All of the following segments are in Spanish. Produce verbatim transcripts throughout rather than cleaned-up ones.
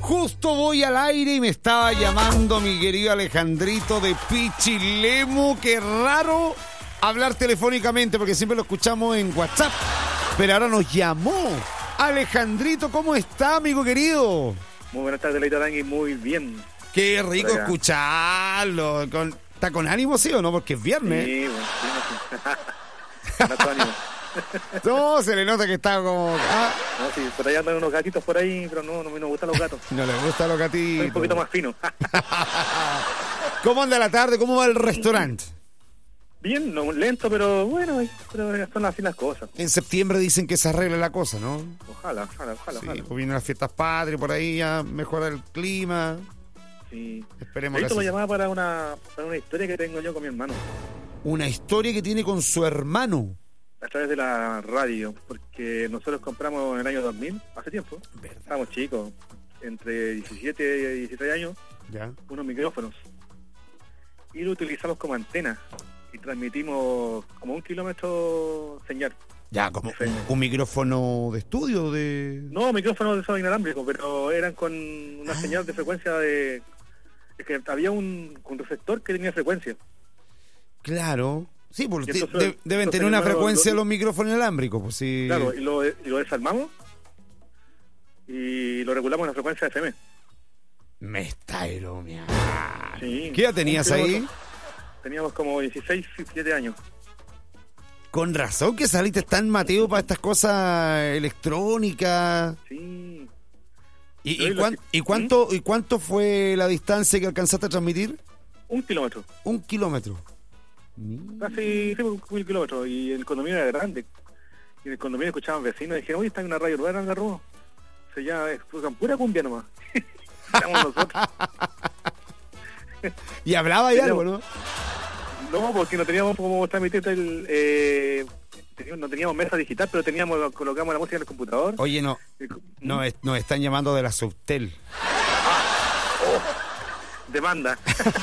Justo voy al aire y me estaba llamando mi querido Alejandrito de Pichilemu. Qué raro hablar telefónicamente porque siempre lo escuchamos en WhatsApp. Pero ahora nos llamó. Alejandrito, ¿cómo está, amigo querido? Muy buenas tardes, Leito Arangui, muy bien. Qué rico escucharlo. Con, ¿Está con ánimo, sí o no? Porque es viernes. Sí, bueno, sí, no, sí. No, ánimo. No, se le nota que está como... Ah. No, sí, por ahí andan unos gatitos por ahí, pero no, no me gustan los gatos. No le gustan los gatitos. Soy un poquito más fino. ¿Cómo anda la tarde? ¿Cómo va el restaurante? Bien, no, lento, pero bueno, pero son así las cosas. En septiembre dicen que se arregla la cosa, ¿no? Ojalá, ojalá, ojalá. Sí, ojalá. pues vienen las fiestas patrias, por ahí ya mejora el clima. Sí. Esperemos Esto que me así. llamaba para una, para una historia que tengo yo con mi hermano. Una historia que tiene con su hermano. A través de la radio, porque nosotros compramos en el año dos mil, hace tiempo. ¿Verdad? Estábamos chicos, entre diecisiete y dieciséis años, Ya. unos micrófonos. Y lo utilizamos como antena. Y transmitimos como un kilómetro señal. Ya, como un, un micrófono de estudio de... No, micrófonos de esos inalámbricos, pero eran con una ah. señal de frecuencia de... Es que había un, un receptor que tenía frecuencia. Claro. Sí, porque entonces, de, deben entonces, tener una frecuencia lo, los micrófonos inalámbricos. Pues sí. Claro, y lo, y lo desarmamos y lo regulamos en la frecuencia F M. Me está bromeando. Sí. ¿Qué edad tenías ahí? Teníamos como dieciséis, diecisiete años. Con razón que saliste tan Mateo para estas cosas electrónicas. Sí. ¿Y, y, cuán, y, cuánto, ¿Y cuánto fue la distancia que alcanzaste a transmitir? Un kilómetro. Un kilómetro. Casi sí, un kilómetro. Y el condominio era grande. Y en el condominio escuchaban vecinos y dijeron, oye, está en una radio urbana en Garrobo. O sea, ya escuchan pura cumbia nomás. Estamos nosotros. Y hablaba y algo, ¿no? No, porque no teníamos como transmitir el... Eh, teníamos, no teníamos mesa digital, pero teníamos colocamos la música en el computador. Oye, no, no es, nos están llamando de la Subtel. Oh, demanda.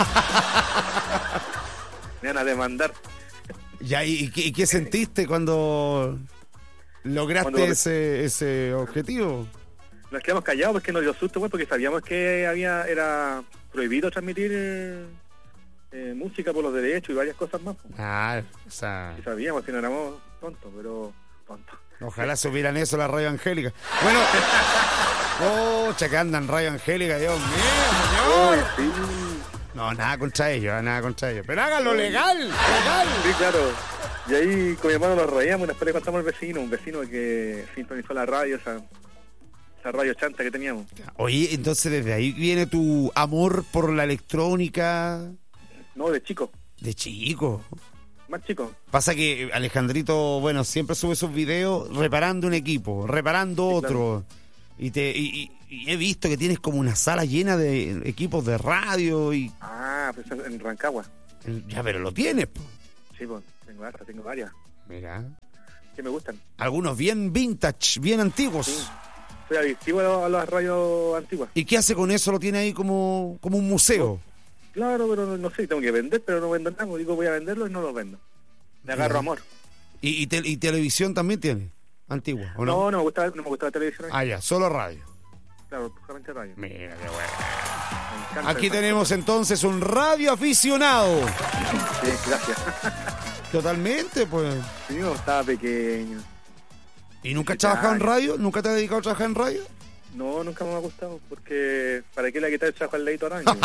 Me van a demandar. Ya, ¿y, y qué sentiste cuando lograste cuando... ese ese objetivo? Nos quedamos callados porque nos dio susto, pues, porque sabíamos que había era prohibido transmitir eh, eh, música por los derechos y varias cosas más. Pues. Ah, o sea... Y sabíamos que no éramos tontos, pero tontos. Ojalá subieran eso a la Radio Angélica. Bueno, oh, que andan Radio Angélica, Dios mío, señor. Oh, sí. No, nada contra ellos, nada contra ellos. Pero háganlo legal, legal. Sí, claro. Y ahí con mi hermano nos reíamos y después le contamos al vecino, un vecino que sintonizó la radio, esa, esa radio chanta que teníamos. Oye, entonces desde ahí viene tu amor por la electrónica. No, de chico. De chico. Más chico. Pasa que Alejandrito, bueno, siempre sube sus videos reparando un equipo, reparando sí, otro. Claro. Y te y, y he visto que tienes como una sala llena de equipos de radio y... Ah, pues en Rancagua. Ya, pero lo tienes, po. Sí, pues, tengo harta, tengo varias. Mira. Que me gustan. Algunos bien vintage, bien antiguos. Sí. Soy adictivo a, a las radios antiguas. ¿Y qué hace con eso? ¿Lo tiene ahí como, como un museo? Claro, pero no, no sé, tengo que vender, pero no vendo nada. Digo, voy a venderlo y no lo vendo. Me agarro amor. ¿Y, y, te, y televisión también tiene? ¿Antigua o no? No, no me gusta, no me gusta la televisión. Ah, ya, solo radio. Claro, solamente radio. Mira, qué bueno. Aquí tenemos entonces un radio aficionado. Sí, gracias. Totalmente, pues. Sí, yo estaba pequeño. ¿Y nunca has trabajado en radio? ¿Nunca te has dedicado a trabajar en radio? No, nunca me ha gustado, porque ¿para qué le quitar el trabajo al Leito Arangui?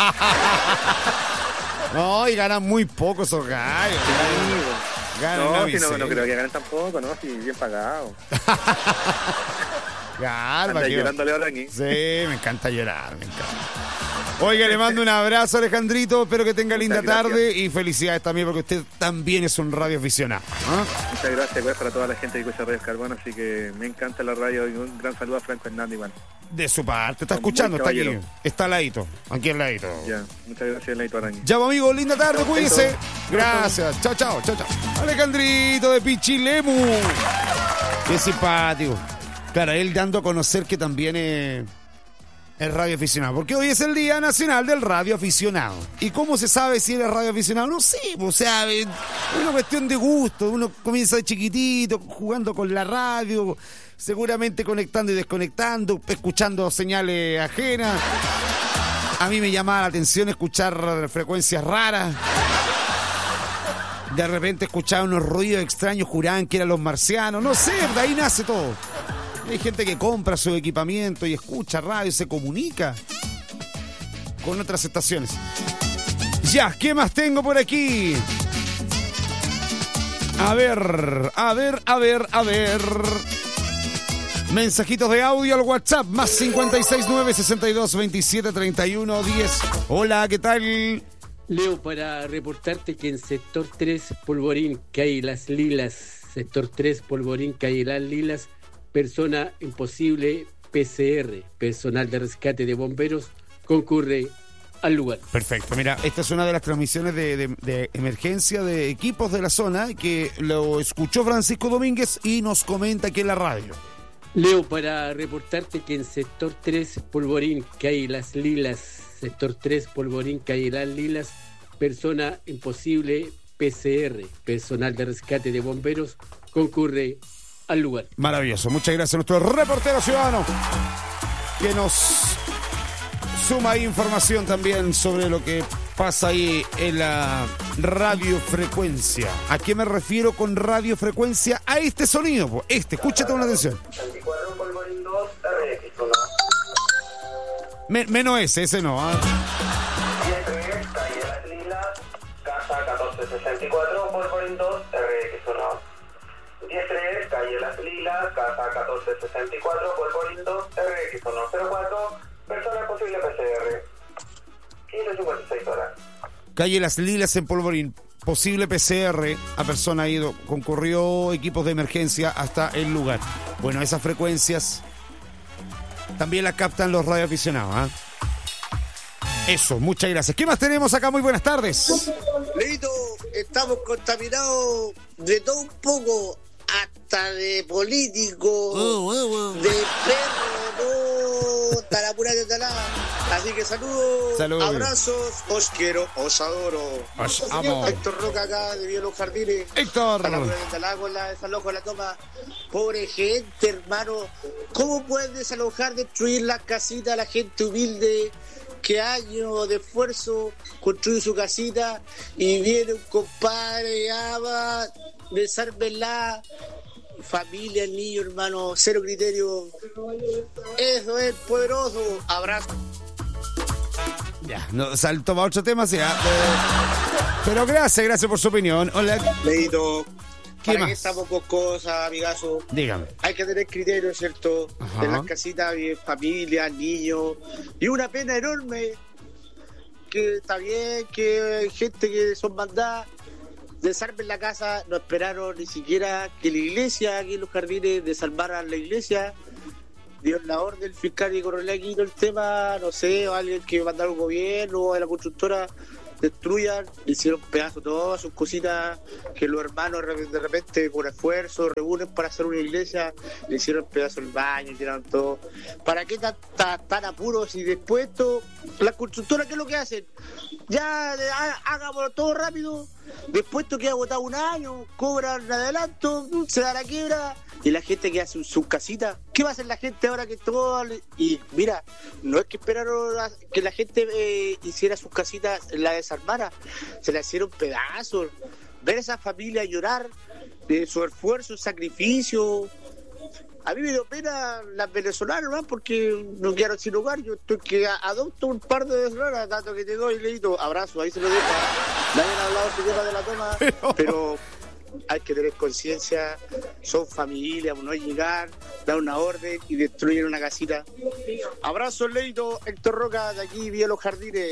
No, y ganan muy poco esos gallos. Sí, no, si no, no creo que ganen tampoco, no, si bien pagado. Calma, que llorándole ahora aquí. Sí, me encanta llorar, me encanta. Oiga, le mando un abrazo, Alejandrito. Espero que tenga linda Muchas tarde gracias. Y felicidades también porque usted también es un radio aficionado. ¿Ah? Muchas gracias, pues, para toda la gente que escucha Radio Carbón, así que me encanta la radio y un gran saludo a Franco Hernández igual. De su parte, está Con escuchando, está aquí. caballero. Está al ladito, aquí al ladito. Ya, muchas gracias, Leito Arangui. Ya, amigo, linda tarde, Chao, cuídese. chao. Gracias, chao, chao, chao, chao. Alejandrito de Pichilemu. Qué simpático. Claro, él dando a conocer que también es, El radio aficionado, porque hoy es el Día Nacional del Radio Aficionado. ¿Y cómo se sabe si eres radio aficionado? No sé, o sea, es una cuestión de gusto. Uno comienza de chiquitito, jugando con la radio, seguramente conectando y desconectando, escuchando señales ajenas. A mí me llamaba la atención escuchar frecuencias raras. De repente escuchaba unos ruidos extraños, juraban que eran los marcianos. No sé, de ahí nace todo. Hay gente que compra su equipamiento y escucha radio y se comunica con otras estaciones. Ya, ¿qué más tengo por aquí? A ver, a ver, a ver, a ver. Mensajitos de audio al WhatsApp, más cincuenta y seis nueve, sesenta y dos, veintisiete, treinta y uno, diez. Hola, ¿qué tal? Leo, para reportarte que en sector tres, Polvorín, calle Las Lilas, sector tres, Polvorín, calle Las Lilas, persona imposible P C R, personal de rescate de bomberos, concurre al lugar. Perfecto, mira, esta es una de las transmisiones de, de, de emergencia de equipos de la zona que lo escuchó Francisco Domínguez y nos comenta aquí en la radio. Leo, para reportarte que en sector tres, Polvorín, calle Las Lilas, sector tres, Polvorín, calle Las Lilas, persona imposible P C R, personal de rescate de bomberos, concurre al lugar. Maravilloso, muchas gracias a nuestro reportero ciudadano que nos suma información también sobre lo que pasa ahí en la radiofrecuencia. ¿A qué me refiero con radiofrecuencia? A este sonido, este, escúchate con atención. Men- menos ese, ese no. ¿eh? Calle Las Lilas, casa catorce sesenta y cuatro, Polvorín dos, R X uno. diez tres, calle Las Lilas, casa catorce sesenta y cuatro, Polvorín dos, R X uno cero cuatro, persona posible P C R. quince cincuenta y seis horas. Calle Las Lilas en Polvorín, posible P C R, a persona ha ido, concurrió equipos de emergencia hasta el lugar. Bueno, esas frecuencias también las captan los radioaficionados, ¿eh? Eso, muchas gracias. ¿Qué más tenemos acá? Muy buenas tardes. Leito, estamos contaminados de todo un poco, hasta de político, Oh, oh, oh. de perro, no, está la pura de talá. Así que saludos, Saludos. abrazos, os quiero, os adoro. Os amo. Héctor Roca acá de Vía Los Jardines. Héctor. Está la pura de talá con la desalojo, la toma. Pobre gente, hermano. ¿Cómo pueden desalojar, destruir las casitas a la gente humilde? Que años de esfuerzo construye su casita y viene un compadre, ya va, desármela. Familia, el niño, hermano, cero criterio. Eso es poderoso. Abrazo. Ya, no, salto para otro tema, sí, ¿eh? Pero gracias, gracias por su opinión. Hola. Leito, ¿Qué ¿para más? qué estamos con cosas, amigazo? Dígame. Hay que tener criterio, ¿cierto? Ajá. En las casitas hay familia, niños. Y una pena enorme que está bien que hay gente que son mandadas, desarmen la casa, no esperaron ni siquiera que la iglesia aquí en Los Jardines desarmaran la iglesia. Dio la orden el fiscal y correlé aquí todo el tema, no sé, o alguien que mandara al gobierno o a la constructora destruyan, hicieron pedazos todas sus cositas que los hermanos de repente con esfuerzo reúnen para hacer una iglesia, le hicieron pedazos el baño, tiraron todo. ¿Para qué tan, tan, tan apuros? Y después esto, las constructoras, ¿qué es lo que hacen? Ya ha- hagámoslo todo rápido, después esto queda botado un año, cobran adelanto, se da la quiebra y la gente que hace sus su casitas. ¿Qué va a hacer la gente ahora que todo? Y mira, no es que esperaron a que la gente eh, hiciera sus casitas, la desarmara, se la hicieron pedazos. Ver a esa familia llorar de su esfuerzo, sacrificio. A mí me dio pena las venezolanas, ¿no? Porque no quedaron sin hogar. Yo estoy que adopto un par de venezolanas, tanto que te doy, Leito, abrazo, ahí se lo dejo. Nadie ha hablado su tema de la toma, Pero- pero hay que tener conciencia, son familia, no es llegar, dar una orden y destruir una casita. Abrazo, Leito, Héctor Roca, de aquí, Vía Los Jardines.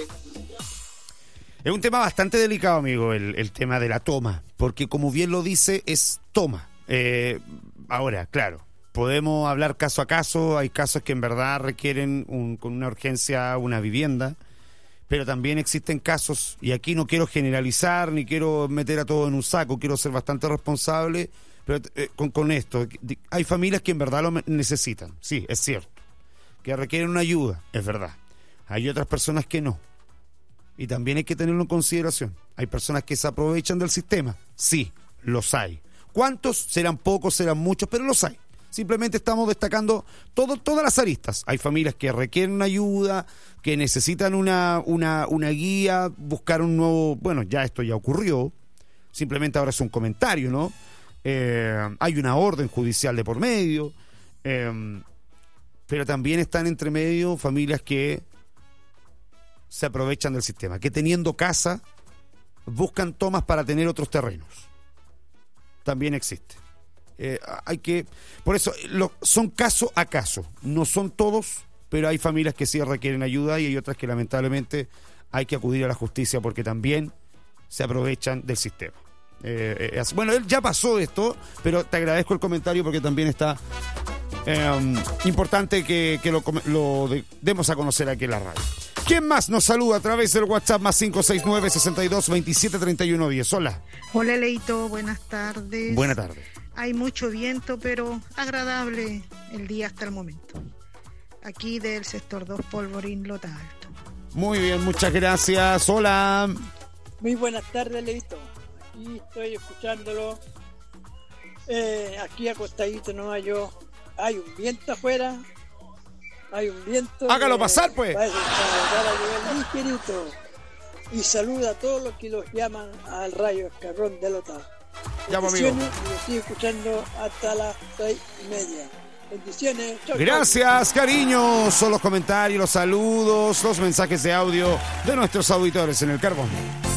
Es un tema bastante delicado, amigo, el, el tema de la toma, porque como bien lo dice, es toma. Eh, ahora, claro, podemos hablar caso a caso, hay casos que en verdad requieren un, con una urgencia una vivienda, pero también existen casos, y aquí no quiero generalizar, ni quiero meter a todo en un saco, quiero ser bastante responsable, pero eh, con, con esto, hay familias que en verdad lo necesitan, sí, es cierto, que requieren una ayuda, es verdad. Hay otras personas que no. Y también hay que tenerlo en consideración. Hay personas que se aprovechan del sistema. Sí, los hay. ¿Cuántos? Serán pocos, serán muchos, pero los hay. Simplemente estamos destacando todo, todas las aristas. Hay familias que requieren ayuda, que necesitan una, una, una guía, buscar un nuevo... Bueno, ya esto ya ocurrió. Simplemente ahora es un comentario, ¿no? Eh, hay una orden judicial de por medio. Eh, pero también están entre medio familias que se aprovechan del sistema, que teniendo casa buscan tomas para tener otros terrenos. También existe. Eh, hay que, por eso lo, son caso a caso, no son todos, pero hay familias que sí requieren ayuda y hay otras que lamentablemente hay que acudir a la justicia porque también se aprovechan del sistema. Eh, eh, bueno, él ya pasó esto, pero te agradezco el comentario porque también está eh, importante que, que lo, lo de, demos a conocer aquí en la radio. ¿Quién más nos saluda a través del WhatsApp más cinco seis nueve, sesenta y dos, veintisiete, treinta y uno, diez? Hola. Hola, Leito, buenas tardes. Buenas tardes. Hay mucho viento, pero agradable el día hasta el momento. Aquí del sector dos, Polvorín, Lota Alto. Muy bien, muchas gracias. Hola. Muy buenas tardes, Leito. Aquí estoy escuchándolo. Eh, aquí acostadito nomás yo. Hay un viento afuera. Hay un viento. Hágalo eh, pasar, pues. Para llegar ligerito. Y saluda a todos los que los llaman al rayo escarrón de Lota. Llamo, amigo. Y lo estoy escuchando hasta las seis y media. Bendiciones. Chau, gracias, chau. Cariños. Son los comentarios, los saludos, los mensajes de audio de nuestros auditores en el Carbón.